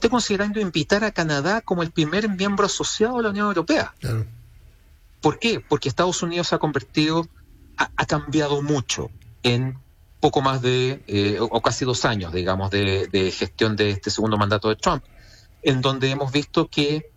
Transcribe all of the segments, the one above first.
esté considerando invitar a Canadá como el primer miembro asociado a la Unión Europea. Claro. ¿Por qué? Porque Estados Unidos se ha convertido, ha cambiado mucho en poco más de, o casi 2 años, digamos, de gestión de este segundo mandato de Trump, en donde hemos visto que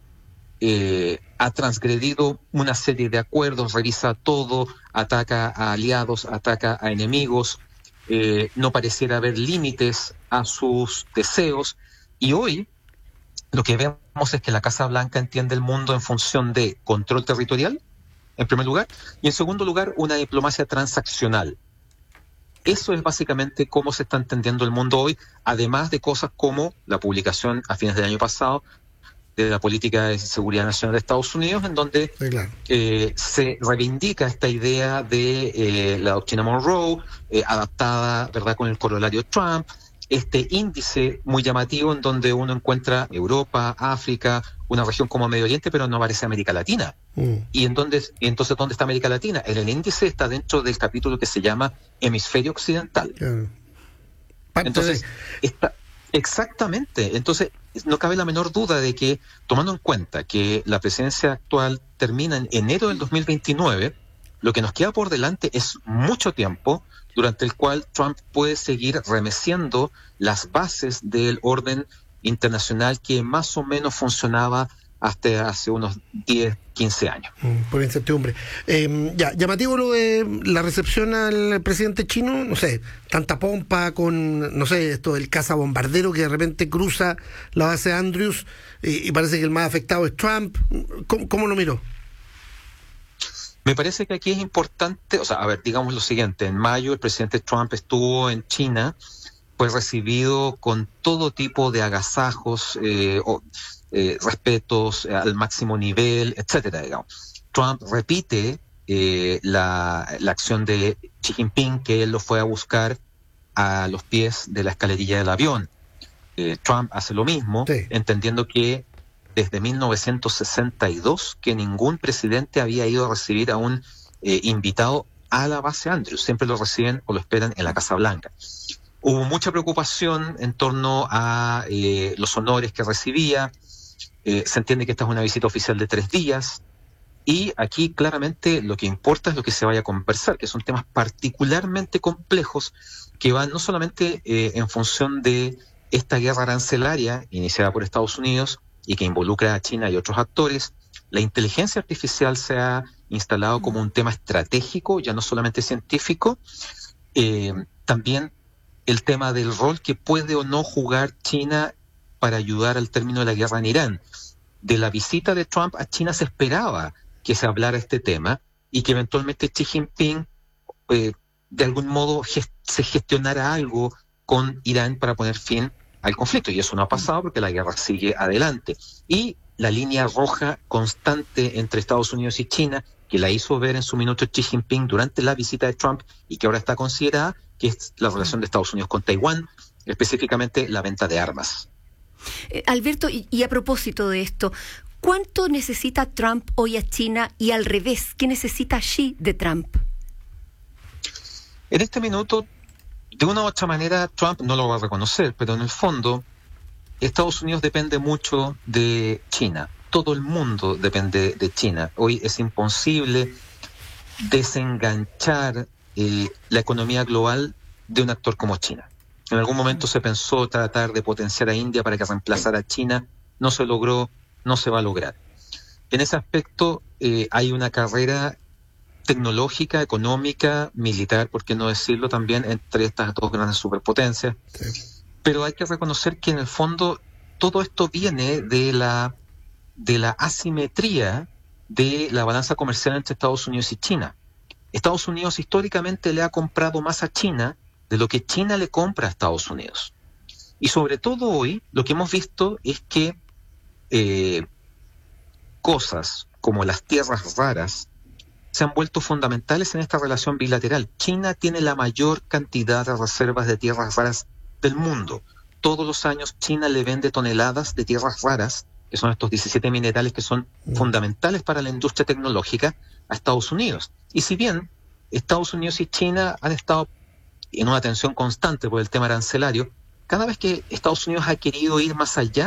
ha transgredido una serie de acuerdos, revisa todo, ataca a aliados, ataca a enemigos, no pareciera haber límites a sus deseos, y hoy lo que vemos es que la Casa Blanca entiende el mundo en función de control territorial, en primer lugar, y en segundo lugar, una diplomacia transaccional. Eso es básicamente cómo se está entendiendo el mundo hoy, además de cosas como la publicación a fines del año pasado de la política de seguridad nacional de Estados Unidos, en donde Sí, claro. se reivindica esta idea de la doctrina Monroe, adaptada, ¿verdad?, con el corolario Trump, este índice muy llamativo en donde uno encuentra Europa, África, una región como Medio Oriente, pero no aparece América Latina. Y entonces, ¿dónde está América Latina? En el índice está dentro del capítulo que se llama Hemisferio Occidental. Claro. Entonces, exactamente. Entonces, no cabe la menor duda de que, tomando en cuenta que la presidencia actual termina en enero del 2029, lo que nos queda por delante es mucho tiempo durante el cual Trump puede seguir remeciendo las bases del orden internacional que más o menos funcionaba hasta hace unos 10, 15 años. Por incertidumbre. Llamativo lo de la recepción al presidente chino, no sé, tanta pompa con, no sé, esto del cazabombardero que de repente cruza la base Andrews y parece que el más afectado es Trump. ¿Cómo lo miró? Me parece que aquí es importante, o sea, a ver, digamos lo siguiente, en mayo el presidente Trump estuvo en China, fue recibido con todo tipo de agasajos, respetos al máximo nivel, etcétera, digamos. Trump repite la acción de Xi Jinping, que él lo fue a buscar a los pies de la escalerilla del avión. Trump hace lo mismo, sí, entendiendo que desde 1962 que ningún presidente había ido a recibir a un invitado a la base Andrews. Siempre lo reciben o lo esperan en la Casa Blanca. Hubo mucha preocupación en torno a los honores que recibía. Se entiende que esta es una visita oficial de 3 días. Y aquí claramente lo que importa es lo que se vaya a conversar, que son temas particularmente complejos que van no solamente en función de esta guerra arancelaria iniciada por Estados Unidos y que involucra a China y otros actores. La inteligencia artificial se ha instalado como un tema estratégico, ya no solamente científico. También el tema del rol que puede o no jugar China para ayudar al término de la guerra en Irán. De la visita de Trump a China se esperaba que se hablara este tema y que eventualmente Xi Jinping de algún modo se gestionara algo con Irán para poner fin al conflicto, y eso no ha pasado porque la guerra sigue adelante. Y la línea roja constante entre Estados Unidos y China, que la hizo ver en su minuto Xi Jinping durante la visita de Trump y que ahora está considerada, que es la relación de Estados Unidos con Taiwán, específicamente la venta de armas. Alberto, y a propósito de esto, ¿cuánto necesita Trump hoy a China y al revés? ¿Qué necesita Xi de Trump? En este minuto, de una u otra manera, Trump no lo va a reconocer, pero en el fondo, Estados Unidos depende mucho de China. Todo el mundo depende de China. Hoy es imposible desenganchar la economía global de un actor como China. En algún momento se pensó tratar de potenciar a India para que reemplazara a China. No se logró, no se va a lograr. En ese aspecto hay una carrera tecnológica, económica, militar, por qué no decirlo también, entre estas dos grandes superpotencias. Sí. Pero hay que reconocer que en el fondo todo esto viene de la asimetría de la balanza comercial entre Estados Unidos y China. Estados Unidos históricamente le ha comprado más a China de lo que China le compra a Estados Unidos. Y sobre todo hoy, lo que hemos visto es que cosas como las tierras raras se han vuelto fundamentales en esta relación bilateral. China tiene la mayor cantidad de reservas de tierras raras del mundo. Todos los años China le vende toneladas de tierras raras, que son estos 17 minerales que son fundamentales para la industria tecnológica, a Estados Unidos. Y si bien Estados Unidos y China han estado en una tensión constante por el tema arancelario, cada vez que Estados Unidos ha querido ir más allá